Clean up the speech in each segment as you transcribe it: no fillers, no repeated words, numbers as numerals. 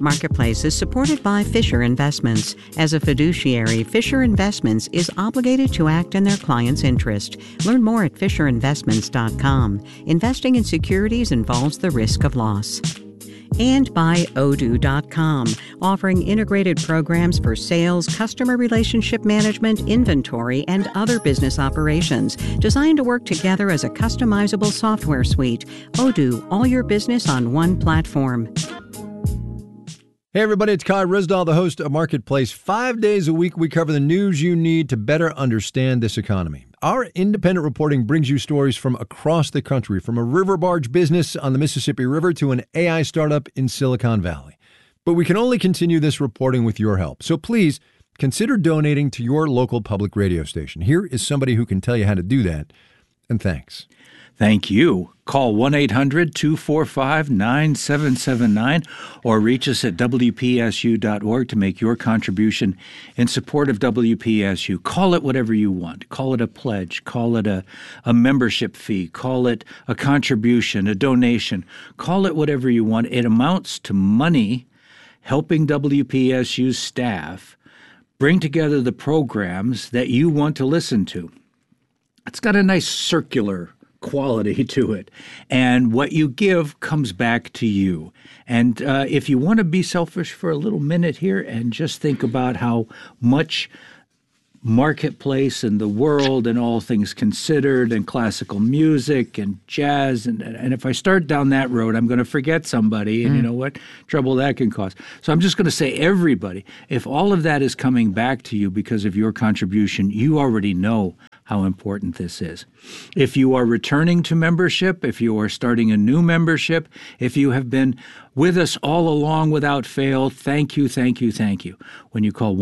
Marketplace is supported by Fisher Investments. As a fiduciary, Fisher Investments is obligated to act in their client's interest. Learn more at FisherInvestments.com. Investing in securities involves the risk of loss. And by Odoo.com, offering integrated programs for sales, customer relationship management, inventory, and other business operations, designed to work together as a customizable software suite. Odoo, all your business on one platform. Hey everybody, it's Kai Ryssdal, the host of Marketplace. 5 days a week, we cover the news you need to better understand this economy. Our independent reporting brings you stories from across the country, from a river barge business on the Mississippi River to an AI startup in Silicon Valley. But we can only continue this reporting with your help. So please consider donating to your local public radio station. Here is somebody who can tell you how to do that. And thanks. Thank you. Call 1-800-245-9779 or reach us at WPSU.org to make your contribution in support of WPSU. Call it whatever you want. Call it a pledge. Call it a membership fee. Call it a contribution, a donation. Call it whatever you want. It amounts to money helping WPSU's staff bring together the programs that you want to listen to. It's got a nice circular quality to it. And what you give comes back to you. And if you want to be selfish for a little minute here and just think about how much Marketplace and the world and all things considered and classical music and jazz, and if I start down that road, I'm going to forget somebody, and you know what trouble that can cause. So I'm just going to say everybody, if all of that is coming back to you because of your contribution, you already know how important this is. If you are returning to membership, if you are starting a new membership, if you have been with us all along without fail, thank you, thank you, thank you. When you call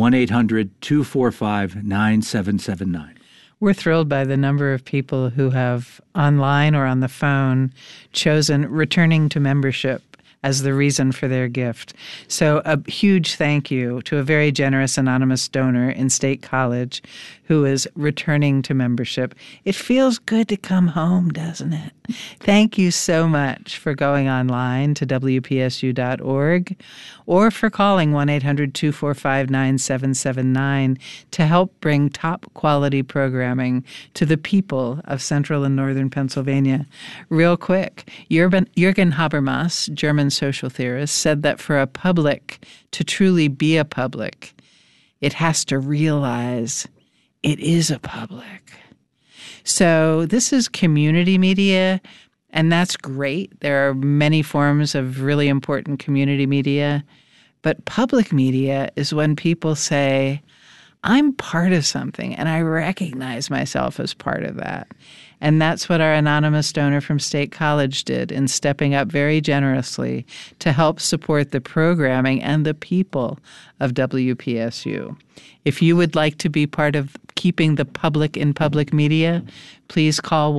1-800-245-9779. We're thrilled by the number of people who have online or on the phone chosen returning to membership as the reason for their gift. So a huge thank you to a very generous anonymous donor in State College who is returning to membership. It feels good to come home, doesn't it? Thank you so much for going online to WPSU.org or for calling 1-800-245-9779 to help bring top quality programming to the people of central and northern Pennsylvania. Real quick, Jürgen Habermas, German social theorist, said that for a public to truly be a public, it has to realize it is a public. So this is community media, and that's great. There are many forms of really important community media, but public media is when people say, I'm part of something, and I recognize myself as part of that. And that's what our anonymous donor from State College did in stepping up very generously to help support the programming and the people of WPSU. If you would like to be part of keeping the public in public media, please call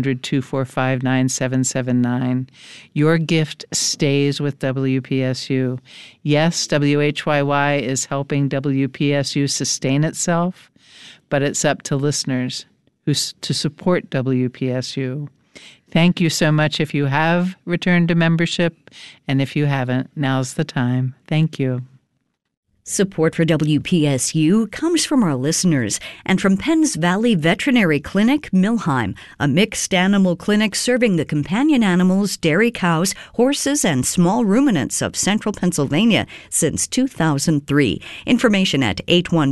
1-800-245-9779. Your gift stays with WPSU. Yes, WHYY is helping WPSU sustain itself, but it's up to listeners to support WPSU. Thank you so much if you have returned to membership, and if you haven't, now's the time. Thank you. Support for WPSU comes from our listeners and from Penns Valley Veterinary Clinic, Millheim, a mixed animal clinic serving the companion animals, dairy cows, horses, and small ruminants of central Pennsylvania since 2003. Information at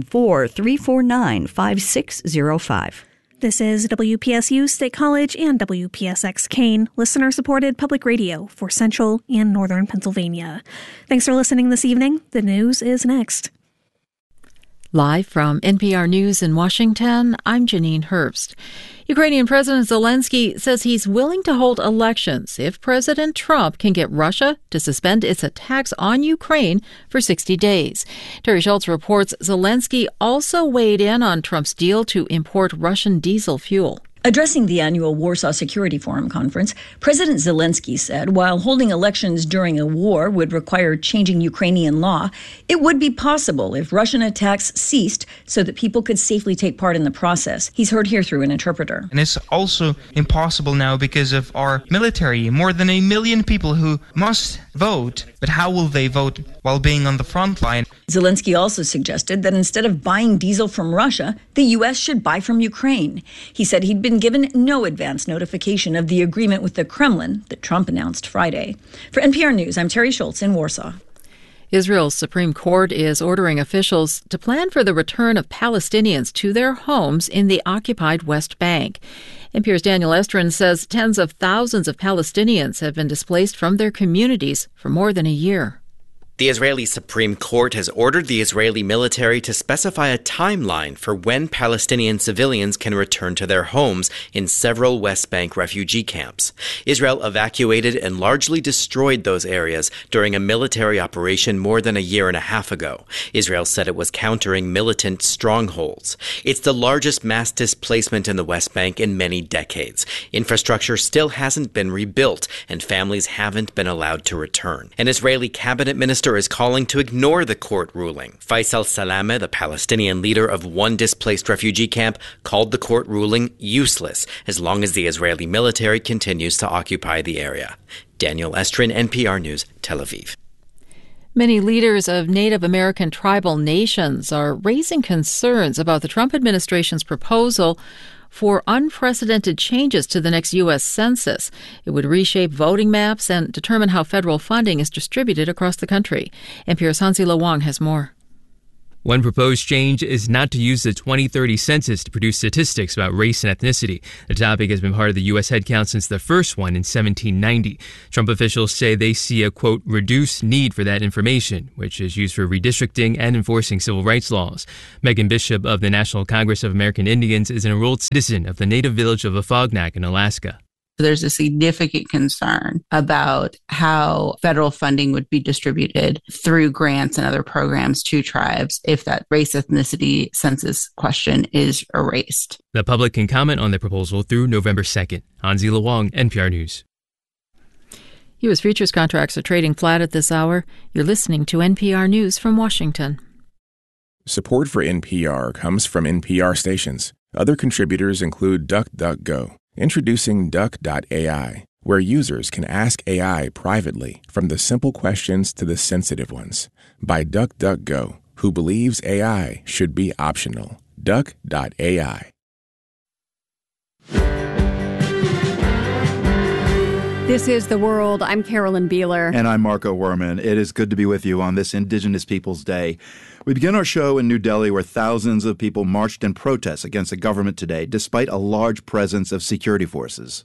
814-349-5605. This is WPSU State College and WPSX Kane, listener-supported public radio for Central and Northern Pennsylvania. Thanks for listening this evening. The news is next. Live from NPR News in Washington, I'm Janine Herbst. Ukrainian President Zelensky says he's willing to hold elections if President Trump can get Russia to suspend its attacks on Ukraine for 60 days. Terry Schultz reports Zelensky also weighed in on Trump's deal to import Russian diesel fuel. Addressing the annual Warsaw Security Forum conference, President Zelensky said while holding elections during a war would require changing Ukrainian law, it would be possible if Russian attacks ceased so that people could safely take part in the process. He's heard here through an interpreter. And it's also impossible now because of our military. More than 1 million people who must vote, but how will they vote while being on the front line? Zelensky also suggested that instead of buying diesel from Russia, the U.S. should buy from Ukraine. He said he'd been given no advance notification of the agreement with the Kremlin that Trump announced Friday. For NPR News, I'm Terry Schultz in Warsaw. Israel's Supreme Court is ordering officials to plan for the return of Palestinians to their homes in the occupied West Bank. NPR's Daniel Estrin says tens of thousands of Palestinians have been displaced from their communities for more than a year. The Israeli Supreme Court has ordered the Israeli military to specify a timeline for when Palestinian civilians can return to their homes in several West Bank refugee camps. Israel evacuated and largely destroyed those areas during a military operation more than a year and a half ago. Israel said it was countering militant strongholds. It's the largest mass displacement in the West Bank in many decades. Infrastructure still hasn't been rebuilt, and families haven't been allowed to return. An Israeli cabinet minister is calling to ignore the court ruling. Faisal Salameh, the Palestinian leader of one displaced refugee camp, called the court ruling useless as long as the Israeli military continues to occupy the area. Daniel Estrin, NPR News, Tel Aviv. Many leaders of Native American tribal nations are raising concerns about the Trump administration's proposal for unprecedented changes to the next U.S. Census. It would reshape voting maps and determine how federal funding is distributed across the country. NPR's Hansi Lawang has more. One proposed change is not to use the 2030 census to produce statistics about race and ethnicity. The topic has been part of the U.S. headcount since the first one in 1790. Trump officials say they see a, quote, reduced need for that information, which is used for redistricting and enforcing civil rights laws. Megan Bishop of the National Congress of American Indians is an enrolled citizen of the native village of Afognak in Alaska. There's a significant concern about how federal funding would be distributed through grants and other programs to tribes if that race ethnicity census question is erased. The public can comment on the proposal through November 2nd. Hansi Lawang, NPR News. U.S. futures contracts are trading flat at this hour. You're listening to NPR News from Washington. Support for NPR comes from NPR stations. Other contributors include DuckDuckGo. Introducing Duck.ai, where users can ask AI privately from the simple questions to the sensitive ones. By DuckDuckGo, who believes AI should be optional. Duck.ai. This is The World. I'm Carolyn Beeler. And I'm Marco Werman. It is good to be with you on this Indigenous Peoples Day. We begin our show in New Delhi, where thousands of people marched in protest against the government today, despite a large presence of security forces.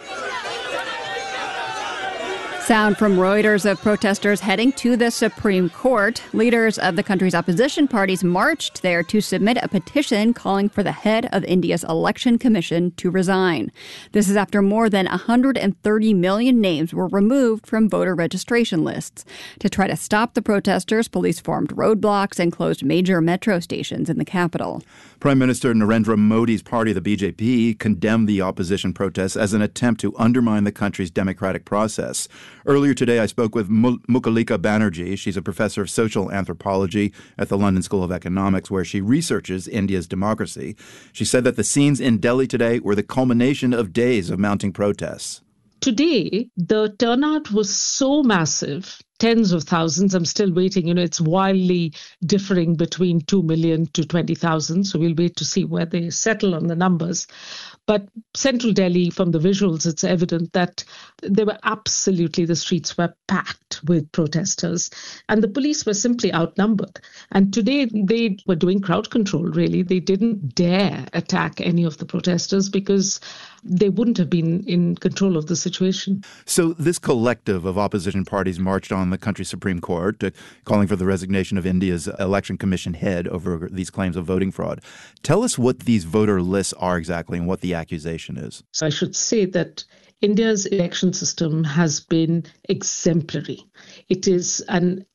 Sound from Reuters of protesters heading to the Supreme Court. Leaders of the country's opposition parties marched there to submit a petition calling for the head of India's election commission to resign. This is after more than 130 million names were removed from voter registration lists. To try to stop the protesters, police formed roadblocks and closed major metro stations in the capital. Prime Minister Narendra Modi's party, the BJP, condemned the opposition protests as an attempt to undermine the country's democratic process. Earlier today, I spoke with Mukalika Banerjee. She's a professor of social anthropology at the London School of Economics, where she researches India's democracy. She said that the scenes in Delhi today were the culmination of days of mounting protests. Today, the turnout was so massive, tens of thousands. I'm still waiting. It's wildly differing between 2 million to 20,000. So we'll wait to see where they settle on the numbers. But central Delhi, from the visuals, it's evident that the streets were packed with protesters, and the police were simply outnumbered. And today they were doing crowd control, really. They didn't dare attack any of the protesters because they wouldn't have been in control of the situation. So this collective of opposition parties marched on the country's Supreme Court, calling for the resignation of India's election commission head over these claims of voting fraud. Tell us what these voter lists are exactly and what the accusation is. So I should say that India's election system has been exemplary. It is an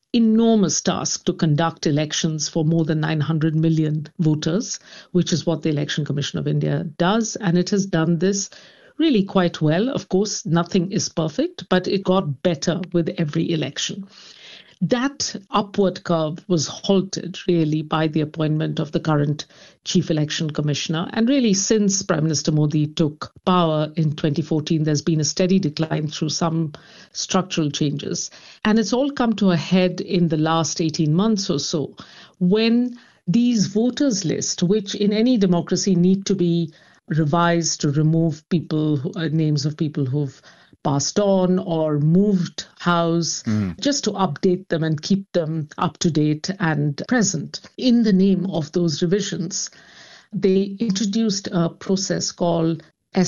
enormous task to conduct elections for more than 900 million voters, which is what the Election Commission of India does. And it has done this really quite well. Of course, nothing is perfect, but it got better with every election. That upward curve was halted really by the appointment of the current Chief Election Commissioner. And really, since Prime Minister Modi took power in 2014, there's been a steady decline through some structural changes. And it's all come to a head in the last 18 months or so, when these voters' lists, which in any democracy need to be revised to remove names of people who've passed on or moved house, just to update them and keep them up to date and present. In the name of those revisions, they introduced a process called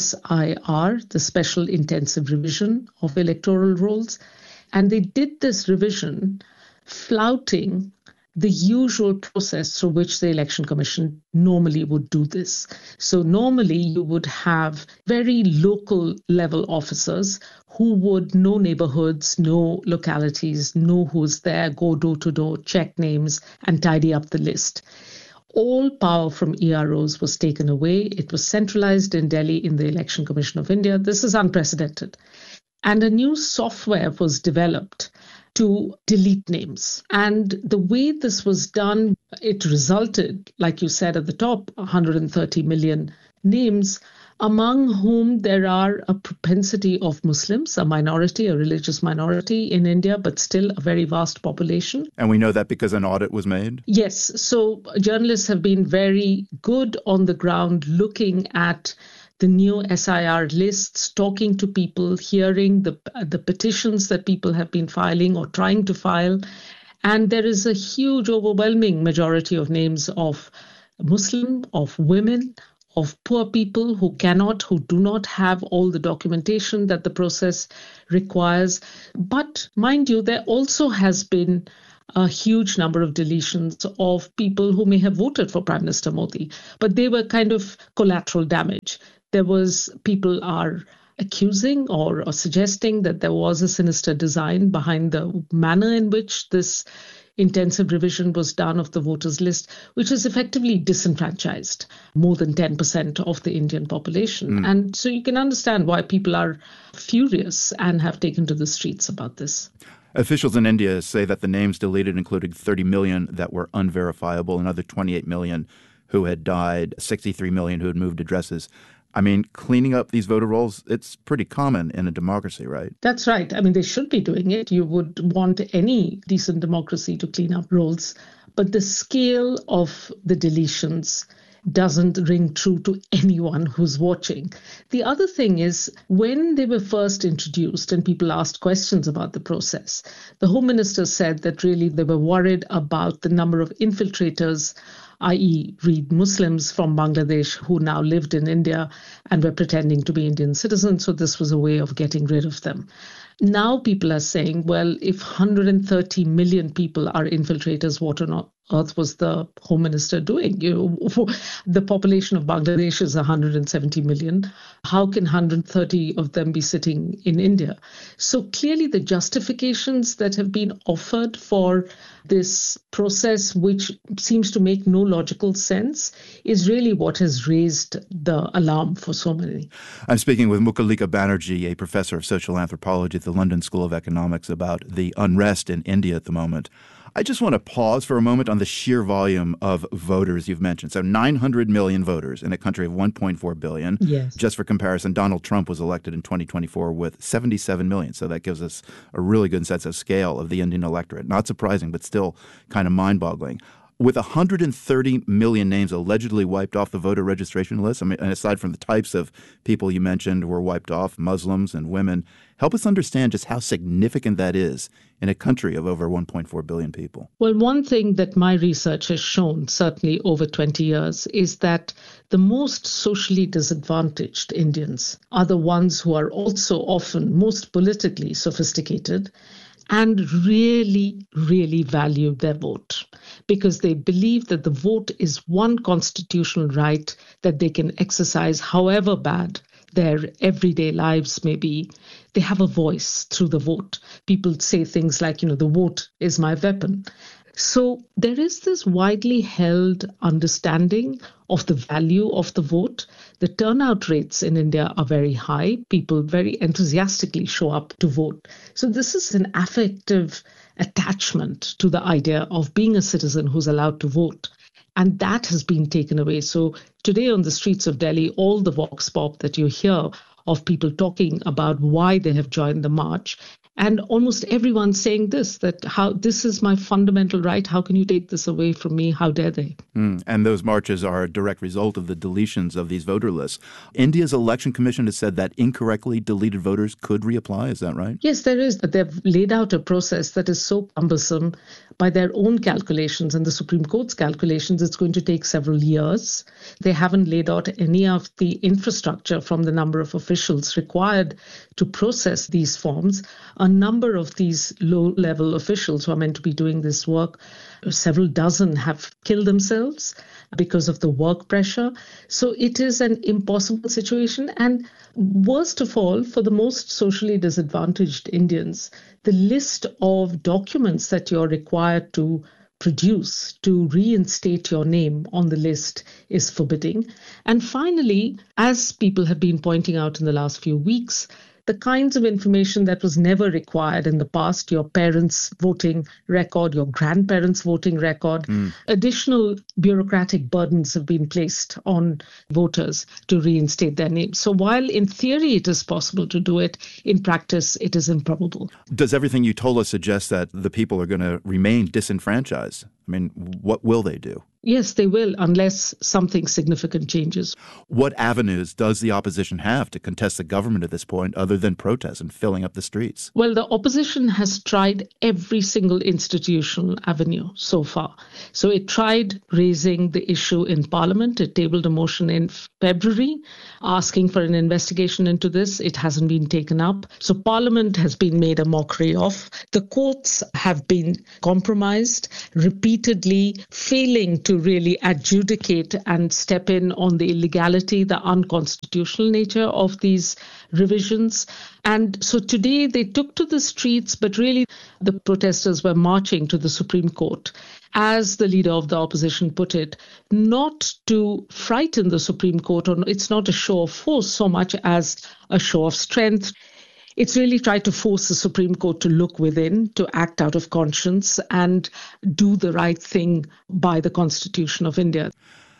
SIR, the Special Intensive Revision of Electoral Rolls. And they did this revision flouting the usual process through which the Election Commission normally would do this. So normally you would have very local level officers who would know neighborhoods, know localities, know who's there, go door to door, check names, and tidy up the list. All power from EROs was taken away. It was centralized in Delhi in the Election Commission of India. This is unprecedented. And a new software was developed to delete names. And the way this was done, it resulted, like you said at the top, 130 million names, among whom there are a propensity of Muslims, a minority, a religious minority in India, but still a very vast population. And we know that because an audit was made? Yes. So journalists have been very good on the ground looking at the new SIR lists, talking to people, hearing the petitions that people have been filing or trying to file. And there is a huge, overwhelming majority of names of Muslim, of women, of poor people who do not have all the documentation that the process requires. But mind you, there also has been a huge number of deletions of people who may have voted for Prime Minister Modi, but they were kind of collateral damage. People are accusing or suggesting that there was a sinister design behind the manner in which this intensive revision was done of the voters list, which has effectively disenfranchised more than 10% of the Indian population. And so you can understand why people are furious and have taken to the streets about this. Officials in India say that the names deleted included 30 million that were unverifiable, another 28 million who had died, 63 million who had moved addresses. I mean, cleaning up these voter rolls, it's pretty common in a democracy, right? That's right. I mean, they should be doing it. You would want any decent democracy to clean up rolls. But the scale of the deletions doesn't ring true to anyone who's watching. The other thing is, when they were first introduced and people asked questions about the process, the Home Minister said that really they were worried about the number of infiltrators, i.e. read Muslims from Bangladesh who now lived in India and were pretending to be Indian citizens. So this was a way of getting rid of them. Now people are saying, well, if 130 million people are infiltrators, what on earth was the Home Minister doing? The population of Bangladesh is 170 million. How can 130 of them be sitting in India? So clearly the justifications that have been offered for this process, which seems to make no logical sense, is really what has raised the alarm for so many. I'm speaking with Mukhalika Banerjee, a professor of social anthropology at the London School of Economics, about the unrest in India at the moment. I just want to pause for a moment on the sheer volume of voters you've mentioned. So 900 million voters in a country of 1.4 billion. Yes. Just for comparison, Donald Trump was elected in 2024 with 77 million. So that gives us a really good sense of scale of the Indian electorate. Not surprising, but still kind of mind-boggling. With 130 million names allegedly wiped off the voter registration list, I mean, and aside from the types of people you mentioned were wiped off, Muslims and women, help us understand just how significant that is in a country of over 1.4 billion people. Well, one thing that my research has shown, certainly over 20 years, is that the most socially disadvantaged Indians are the ones who are also often most politically sophisticated and really, really value their vote, because they believe that the vote is one constitutional right that they can exercise however bad their everyday lives may be. they have a voice through the vote. People say things like, the vote is my weapon. So there is this widely held understanding of the value of the vote. The turnout rates in India are very high. People very enthusiastically show up to vote. So this is an affective attachment to the idea of being a citizen who's allowed to vote. And that has been taken away. So today on the streets of Delhi, all the vox pop that you hear of people talking about why they have joined the march, and almost everyone saying this, that how this is my fundamental right. How can you take this away from me? How dare they? And those marches are a direct result of the deletions of these voter lists. India's election commission has said that incorrectly deleted voters could reapply. Is that right? Yes, there is. They've laid out a process that is so cumbersome by their own calculations and the Supreme Court's calculations. It's going to take several years. They haven't laid out any of the infrastructure from the number of officials required to process these forms. A number of these low-level officials who are meant to be doing this work, several dozen have killed themselves because of the work pressure. So it is an impossible situation. And worst of all, for the most socially disadvantaged Indians, the list of documents that you're required to produce to reinstate your name on the list is forbidding. And finally, as people have been pointing out in the last few weeks, the kinds of information that was never required in the past, your parents' voting record, your grandparents' voting record, additional bureaucratic burdens have been placed on voters to reinstate their names. So while in theory it is possible to do it, in practice it is improbable. Does everything you told us suggest that the people are going to remain disenfranchised? I mean, what will they do? Yes, they will, unless something significant changes. What avenues does the opposition have to contest the government at this point other than protests and filling up the streets? Well, the opposition has tried every single institutional avenue so far. So it tried raising the issue in Parliament. It tabled a motion in February asking for an investigation into this. It hasn't been taken up. So Parliament has been made a mockery of. The courts have been compromised, repeatedly failing to really adjudicate and step in on the illegality, the unconstitutional nature of these revisions. And so today they took to the streets, but really the protesters were marching to the Supreme Court, as the leader of the opposition put it, not to frighten the Supreme Court, or it's not a show of force so much as a show of strength. It's really tried to force the Supreme Court to look within, to act out of conscience and do the right thing by the Constitution of India.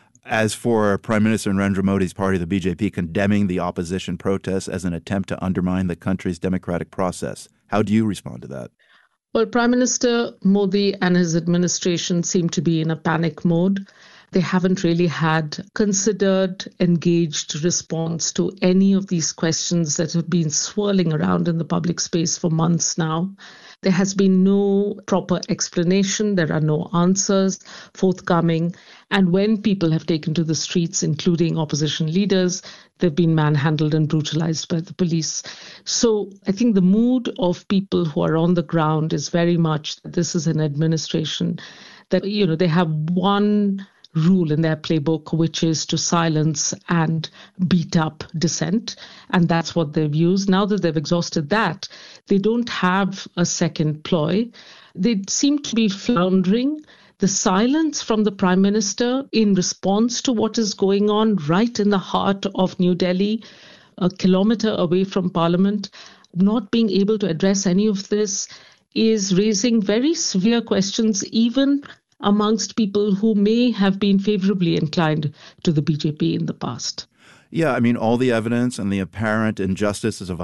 As for Prime Minister Narendra Modi's party, the BJP, condemning the opposition protests as an attempt to undermine the country's democratic process, how do you respond to that? Well, Prime Minister Modi and his administration seem to be in a panic mode. They haven't really had considered, engaged response to any of these questions that have been swirling around in the public space for months now. There has been no proper explanation. There are no answers forthcoming. And when people have taken to the streets, including opposition leaders, they've been manhandled and brutalized by the police. So I think the mood of people who are on the ground is very much that this is an administration that, they have one rule in their playbook, which is to silence and beat up dissent. And that's what they've used. Now that they've exhausted that, they don't have a second ploy. They seem to be floundering. The silence from the Prime Minister in response to what is going on right in the heart of New Delhi, a kilometre away from Parliament, not being able to address any of this is raising very severe questions, even amongst people who may have been favorably inclined to the BJP in the past. Yeah, I mean, all the evidence and the apparent injustice of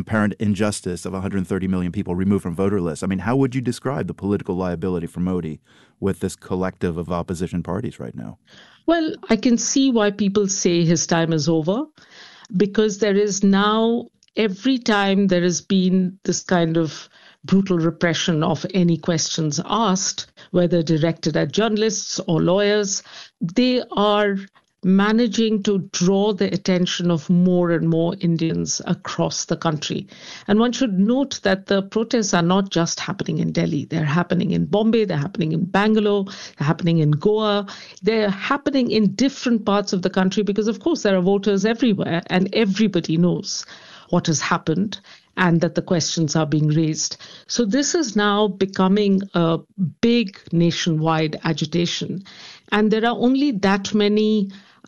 130 million people removed from voter lists. I mean, how would you describe the political liability for Modi with this collective of opposition parties right now? Well, I can see why people say his time is over, because there is now, every time there has been this kind of brutal repression of any questions asked, whether directed at journalists or lawyers, they are managing to draw the attention of more and more Indians across the country. And one should note that the protests are not just happening in Delhi. They're happening in Bombay, they're happening in Bangalore, they're happening in Goa. They're happening in different parts of the country because, of course, there are voters everywhere and everybody knows what has happened. and that the questions are being raised. So this is now becoming a big nationwide agitation. And there are only that many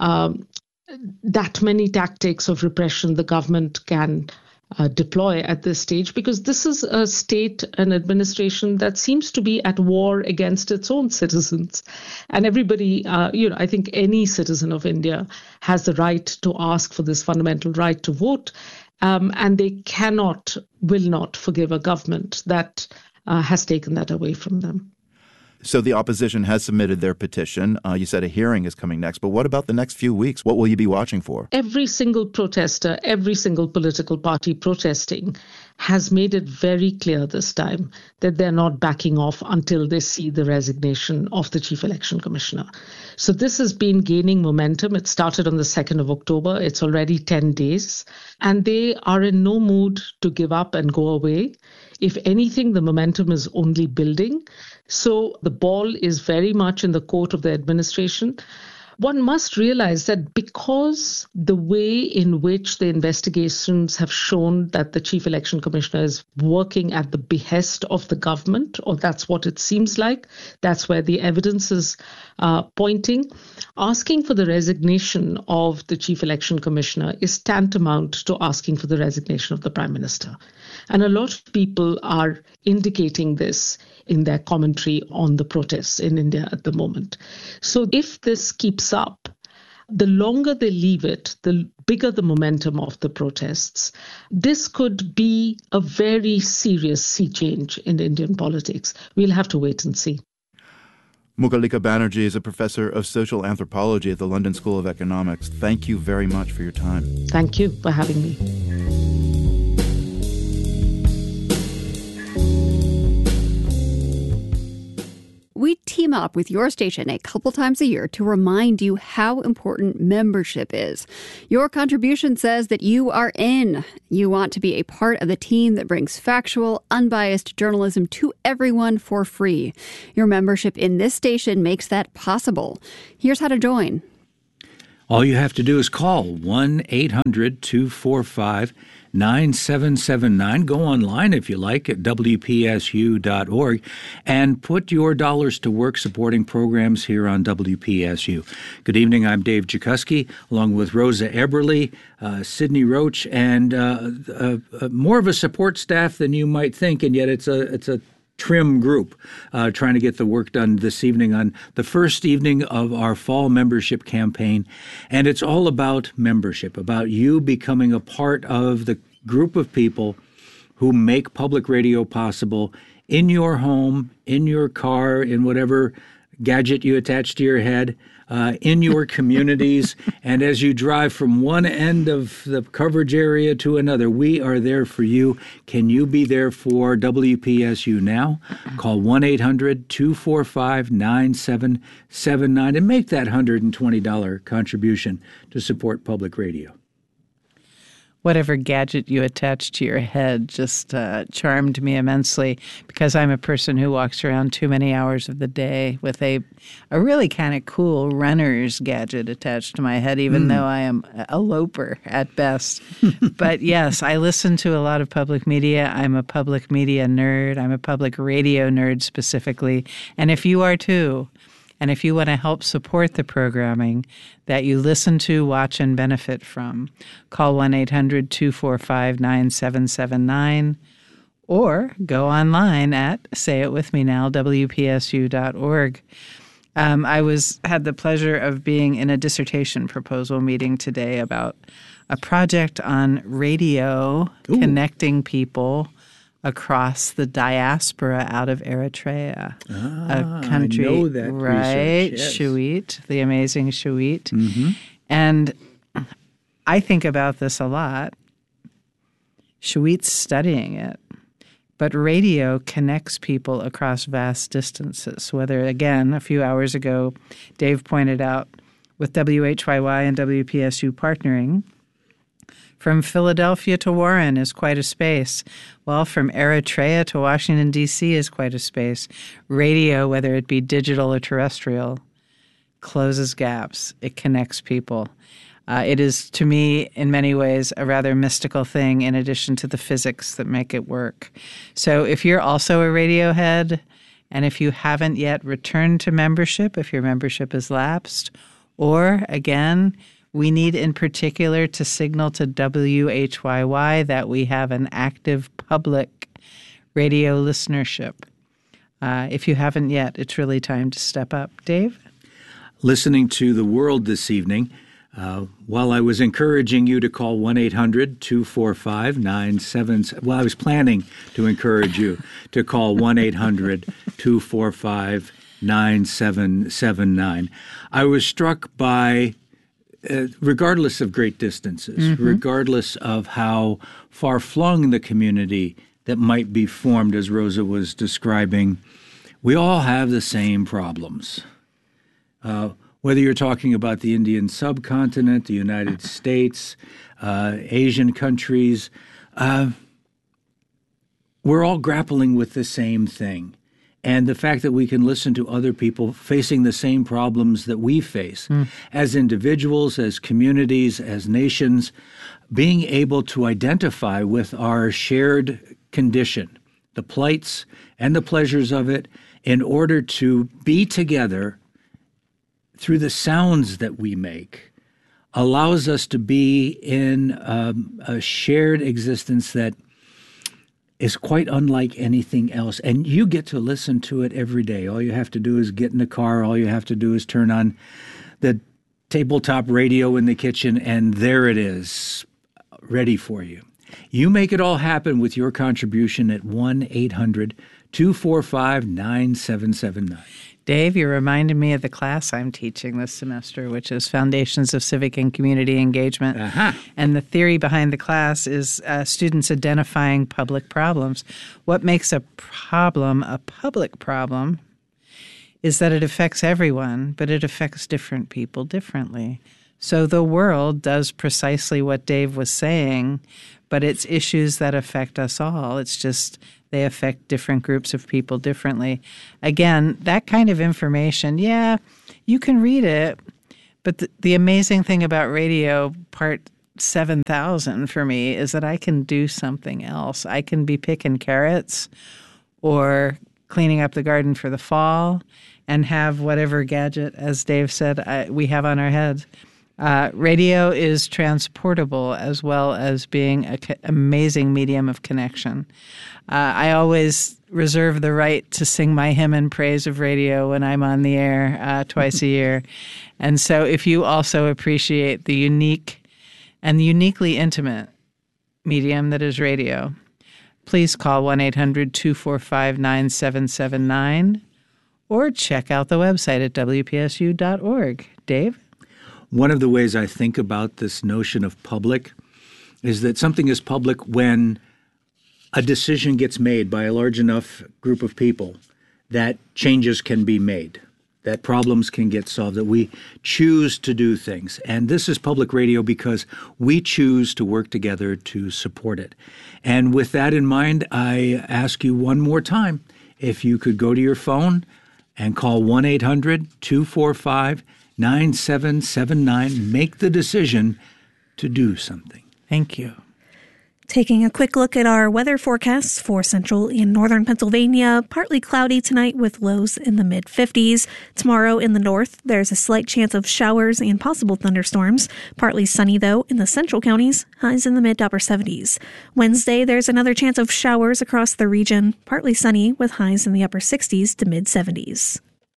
tactics of repression the government can deploy at this stage, because this is a state and administration that seems to be at war against its own citizens. And everybody, I think any citizen of India has the right to ask for this fundamental right to vote. And they will not forgive a government that has taken that away from them. So the opposition has submitted their petition. You said a hearing is coming next, but what about the next few weeks? What will you be watching for? Every single protester, every single political party protesting has made it very clear this time that they're not backing off until they see the resignation of the Chief Election Commissioner. So this has been gaining momentum. It started on the 2nd of October. It's already 10 days. And they are in no mood to give up and go away. If anything, the momentum is only building. So the ball is very much in the court of the administration. One must realize that because the way in which the investigations have shown that the Chief Election Commissioner is working at the behest of the government, or that's what it seems like, that's where the evidence is pointing, asking for the resignation of the Chief Election Commissioner is tantamount to asking for the resignation of the Prime Minister. And a lot of people are indicating this in their commentary on the protests in India at the moment. So if this keeps up, the longer they leave it, the bigger the momentum of the protests. This could be a very serious sea change in Indian politics. We'll have to wait and see. Mukhalika Banerjee is a professor of social anthropology at the London School of Economics. Thank you very much for your time. Thank you for having me. We team up with your station a couple times a year to remind you how important membership is. Your contribution says that you are in. You want to be a part of the team that brings factual, unbiased journalism to everyone for free. Your membership in this station makes that possible. Here's how to join. All you have to do is call 1-800-245-9779. Go online if you like at WPSU.org and put your dollars to work supporting programs here on WPSU. Good evening. I'm Dave Jakuski, along with Rosa Eberle, Sydney Roach, and more of a support staff than you might think, and yet it's a trim group trying to get the work done this evening on the first evening of our fall membership campaign. And it's all about membership, about you becoming a part of the group of people who make public radio possible in your home, in your car, in whatever gadget you attach to your head, in your communities. And as you drive from one end of the coverage area to another, we are there for you. Can you be there for WPSU now? Call 1-800-245-9779 and make that $120 contribution to support public radio. Whatever gadget you attach to your head just charmed me immensely, because I'm a person who walks around too many hours of the day with a really kind of cool runner's gadget attached to my head, even though I am a loper at best. But yes, I listen to a lot of public media. I'm a public media nerd. I'm a public radio nerd specifically. And if you are too, and if you want to help support the programming that you listen to, watch, and benefit from, call 1-800-245-9779 or go online at, say it with me now, WPSU.org. I had the pleasure of being in a dissertation proposal meeting today about a project on radio connecting people across the diaspora out of Eritrea, a country, I know that right? Research, yes. Shuit, the amazing Shuit. Mm-hmm. And I think about this a lot. Shuit's studying it, but radio connects people across vast distances, whether, again, a few hours ago, Dave pointed out with WHYY and WPSU partnering, from Philadelphia to Warren is quite a space. Well, from Eritrea to Washington, D.C. is quite a space. Radio, whether it be digital or terrestrial, closes gaps. It connects people. It is, to me, in many ways, a rather mystical thing in addition to the physics that make it work. So if you're also a radio head, and if you haven't yet returned to membership, if your membership has lapsed, or, again, we need in particular to signal to WHYY that we have an active public radio listenership. If you haven't yet, it's really time to step up. Dave? Listening to The World this evening, while I was encouraging you to call 1-800-245-97... Well, I was planning to encourage you to call 1-800-245-9779. I was struck by, regardless of great distances, regardless of how far-flung the community that might be formed, as Rosa was describing, we all have the same problems. Whether you're talking about the Indian subcontinent, the United States, Asian countries, we're all grappling with the same thing. And the fact that we can listen to other people facing the same problems that we face as individuals, as communities, as nations, being able to identify with our shared condition, the plights and the pleasures of it, in order to be together through the sounds that we make, allows us to be in a shared existence that is quite unlike anything else. And you get to listen to it every day. All you have to do is get in the car. All you have to do is turn on the tabletop radio in the kitchen, and there it is, ready for you. You make it all happen with your contribution at 1-800-245-9779. Dave, you reminded me of the class I'm teaching this semester, which is Foundations of Civic and Community Engagement. And the theory behind the class is students identifying public problems. What makes a problem a public problem is that it affects everyone, but it affects different people differently. So the world does precisely what Dave was saying, but it's issues that affect us all. It's just they affect different groups of people differently. Again, that kind of information, yeah, you can read it, but the amazing thing about radio, part 7,000 for me, is that I can do something else. I can be picking carrots or cleaning up the garden for the fall and have whatever gadget, as Dave said, we have on our heads. Radio is transportable as well as being an amazing medium of connection. I always reserve the right to sing my hymn in praise of radio when I'm on the air twice a year. And so if you also appreciate the unique and uniquely intimate medium that is radio, please call 1-800-245-9779 or check out the website at WPSU.org. Dave? One of the ways I think about this notion of public is that something is public when a decision gets made by a large enough group of people that changes can be made, that problems can get solved, that we choose to do things. And this is public radio because we choose to work together to support it. And with that in mind, I ask you one more time, if you could go to your phone and call 1-800-245-9779, make the decision to do something. Thank you. Taking a quick look at our weather forecasts for central and northern Pennsylvania. Partly cloudy tonight with lows in the mid-50s. Tomorrow in the north, there's a slight chance of showers and possible thunderstorms. Partly sunny, though, in the central counties, highs in the mid to upper 70s. Wednesday, there's another chance of showers across the region. Partly sunny with highs in the upper 60s to mid-70s.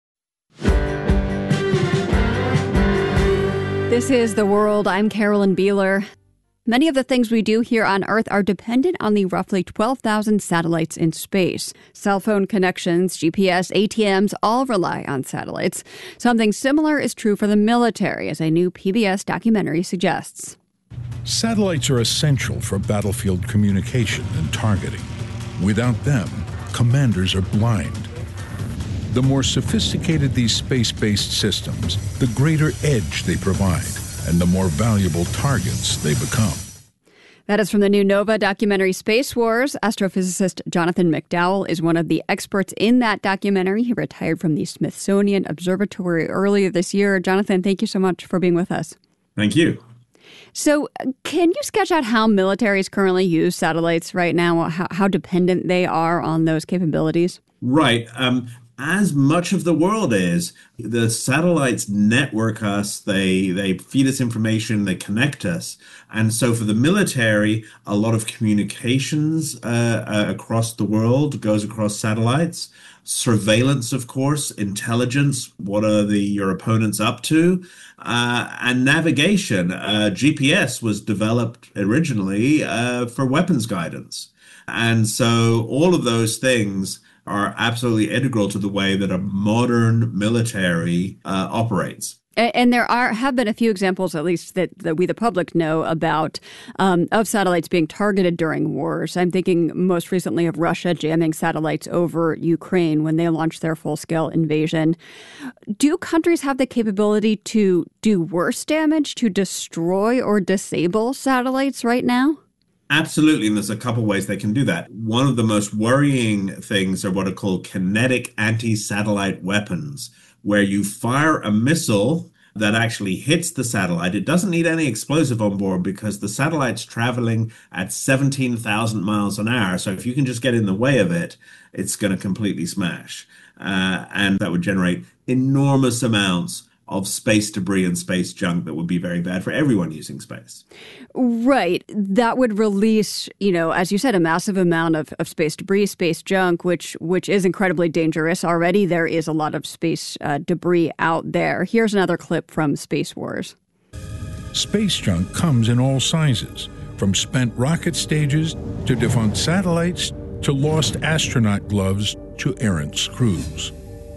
This is The World. I'm Carolyn Beeler. Many of the things we do here on Earth are dependent on the roughly 12,000 satellites in space. Cell phone connections, GPS, ATMs all rely on satellites. Something similar is true for the military, as a new PBS documentary suggests. Satellites are essential for battlefield communication and targeting. Without them, commanders are blind. The more sophisticated these space-based systems, the greater edge they provide, and the more valuable targets they become. That is from the new Nova documentary Space Wars. Astrophysicist Jonathan McDowell is one of the experts in that documentary. He retired from the Smithsonian Observatory earlier this year. Jonathan, thank you so much for being with us. Thank you. So can you sketch out how militaries currently use satellites right now, how dependent they are on those capabilities? Right. As much of the world is, the satellites network us, they feed us information, they connect us. And so for the military, a lot of communications across the world goes across satellites. Surveillance, of course, intelligence, what are your opponents up to? And navigation. GPS was developed originally for weapons guidance. And so all of those things are absolutely integral to the way that a modern military operates. And there have been a few examples, at least that we, the public, know about of satellites being targeted during wars. I'm thinking most recently of Russia jamming satellites over Ukraine when they launched their full-scale invasion. Do countries have the capability to do worse damage, to destroy or disable satellites right now? Absolutely, and there's a couple ways they can do that. One of the most worrying things are what are called kinetic anti-satellite weapons, where you fire a missile that actually hits the satellite. It doesn't need any explosive on board because the satellite's traveling at 17,000 miles an hour. So if you can just get in the way of it, it's going to completely smash. And that would generate enormous amounts of space debris and space junk that would be very bad for everyone using space. Right. That would release, as you said, a massive amount of space debris, space junk, which is incredibly dangerous. Already there is a lot of space debris out there. Here's another clip from Space Wars. Space junk comes in all sizes, from spent rocket stages to defunct satellites to lost astronaut gloves to errant screws.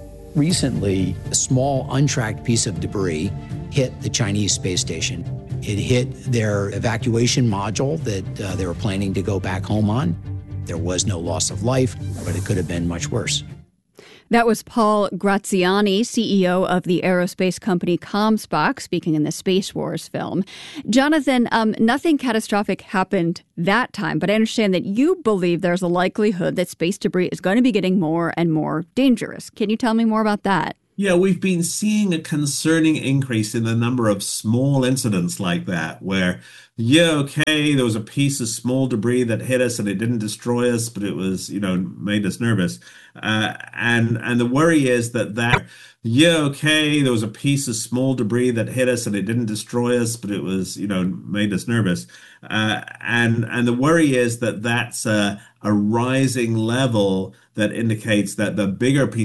Recently, a small untracked piece of debris hit the Chinese space station. It hit their evacuation module that they were planning to go back home on. There was no loss of life, but it could have been much worse. That was Paul Graziani, CEO of the aerospace company Comstock, speaking in the Space Wars film. Jonathan, nothing catastrophic happened that time, but I understand that you believe there's a likelihood that space debris is going to be getting more and more dangerous. Can you tell me more about that? Yeah, we've been seeing a concerning increase in the number of small incidents like that, where, there was a piece of small debris that hit us and it didn't destroy us, but it was, made us nervous. And the worry is that there was a piece of small debris that hit us and it didn't destroy us, but it was, made us nervous. And the worry is that that's a rising level that indicates that the bigger piece